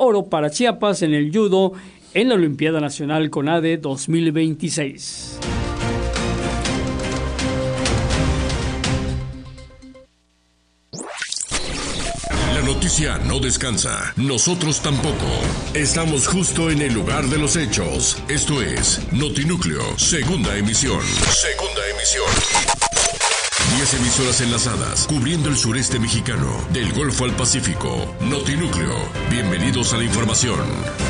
oro para Chiapas en el judo en la Olimpiada Nacional CONADE 2026. La noticia no descansa, nosotros tampoco. Estamos justo en el lugar de los hechos. Esto es Notinúcleo, segunda emisión. 10 emisoras enlazadas, cubriendo el sureste mexicano, del Golfo al Pacífico. Notinúcleo, bienvenidos a la información.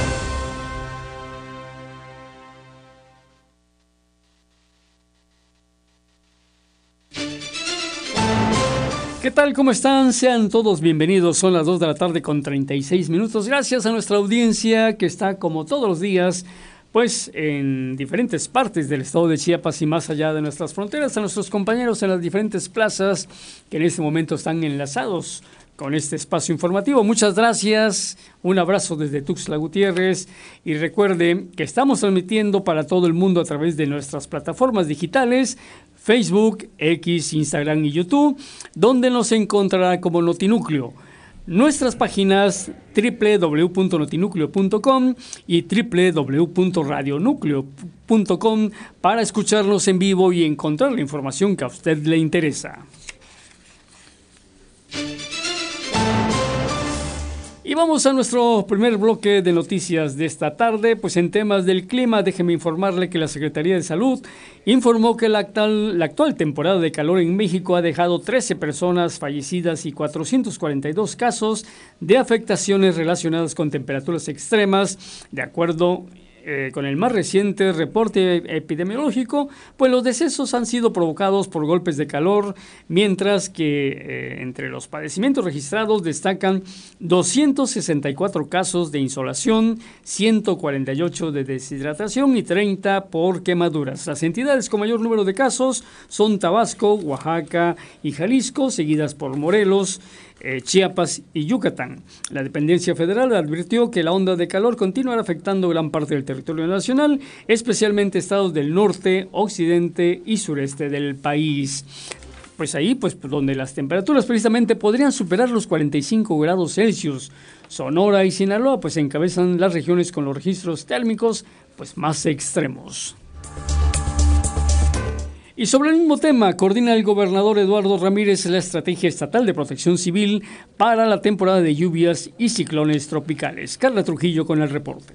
¿Qué tal? ¿Cómo están? Sean todos bienvenidos. Son las 2 de la tarde con 36 minutos. Gracias a nuestra audiencia que está como todos los días, pues en diferentes partes del estado de Chiapas y más allá de nuestras fronteras, a nuestros compañeros en las diferentes plazas que en este momento están enlazados con este espacio informativo. Muchas gracias, un abrazo desde Tuxtla Gutiérrez y recuerde que estamos transmitiendo para todo el mundo a través de nuestras plataformas digitales, Facebook, X, Instagram y YouTube, donde nos encontrará como Notinúcleo. Nuestras páginas www.notinucleo.com y www.radionucleo.com para escucharnos en vivo y encontrar la información que a usted le interesa. Y vamos a nuestro primer bloque de noticias de esta tarde. Pues en temas del clima, déjeme informarle que la Secretaría de Salud informó que la actual temporada de calor en México ha dejado 13 personas fallecidas y 442 casos de afectaciones relacionadas con temperaturas extremas, de acuerdo con el más reciente reporte epidemiológico. Pues los decesos han sido provocados por golpes de calor, mientras que entre los padecimientos registrados destacan 264 casos de insolación, 148 de deshidratación y 30 por quemaduras. Las entidades con mayor número de casos son Tabasco, Oaxaca y Jalisco, seguidas por Morelos, Chiapas y Yucatán. La dependencia federal advirtió que la onda de calor continuará afectando gran parte del territorio nacional, especialmente estados del norte, occidente y sureste del país. Pues ahí, donde las temperaturas precisamente podrían superar los 45 grados Celsius. Sonora y Sinaloa, pues encabezan las regiones con los registros térmicos, pues más extremos. Y sobre el mismo tema, coordina el gobernador Eduardo Ramírez la Estrategia Estatal de Protección Civil para la temporada de lluvias y ciclones tropicales. Carla Trujillo con el reporte.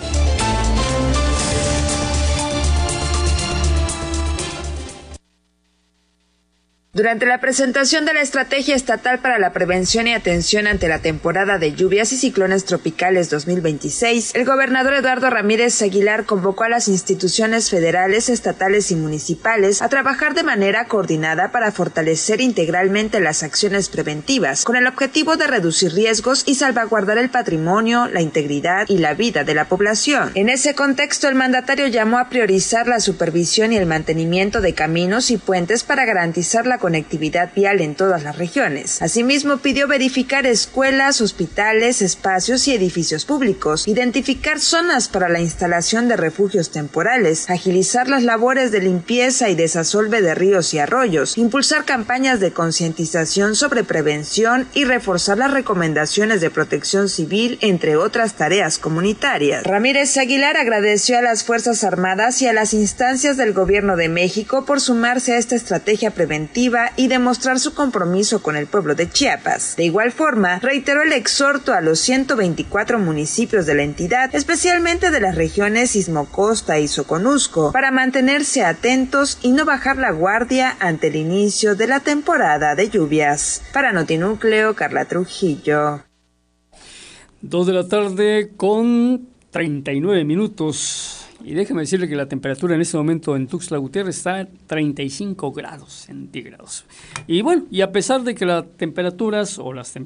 Durante la presentación de la Estrategia Estatal para la Prevención y Atención ante la temporada de lluvias y ciclones tropicales 2026, el gobernador Eduardo Ramírez Aguilar convocó a las instituciones federales, estatales y municipales a trabajar de manera coordinada para fortalecer integralmente las acciones preventivas, con el objetivo de reducir riesgos y salvaguardar el patrimonio, la integridad y la vida de la población. En ese contexto, el mandatario llamó a priorizar la supervisión y el mantenimiento de caminos y puentes para garantizar la conectividad vial en todas las regiones. Asimismo, pidió verificar escuelas, hospitales, espacios y edificios públicos, identificar zonas para la instalación de refugios temporales, agilizar las labores de limpieza y desasolve de ríos y arroyos, impulsar campañas de concientización sobre prevención y reforzar las recomendaciones de protección civil, entre otras tareas comunitarias. Ramírez Aguilar agradeció a las Fuerzas Armadas y a las instancias del Gobierno de México por sumarse a esta estrategia preventiva y demostrar su compromiso con el pueblo de Chiapas. De igual forma, reiteró el exhorto a los 124 municipios de la entidad, especialmente de las regiones Istmo-Costa y Soconusco, para mantenerse atentos y no bajar la guardia ante el inicio de la temporada de lluvias. Para Notinúcleo, Carla Trujillo. 2 de la tarde con 39 minutos. Y déjeme decirle que la temperatura en este momento en Tuxtla Gutiérrez está a 35 grados centígrados. Y bueno, y a pesar de que las temperaturas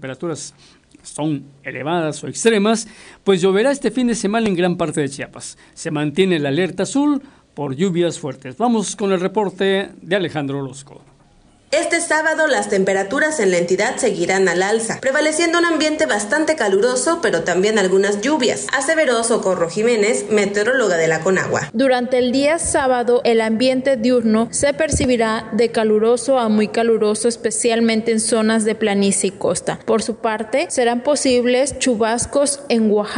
son elevadas o extremas, pues lloverá este fin de semana en gran parte de Chiapas. Se mantiene la alerta azul por lluvias fuertes. Vamos con el reporte de Alejandro Orozco. Este sábado las temperaturas en la entidad seguirán al alza, prevaleciendo un ambiente bastante caluroso, pero también algunas lluvias, aseveró Socorro Jiménez, meteoróloga de la Conagua. Durante el día sábado, el ambiente diurno se percibirá de caluroso a muy caluroso, especialmente en zonas de planicie y costa. Por su parte, serán posibles chubascos en Oaxaca,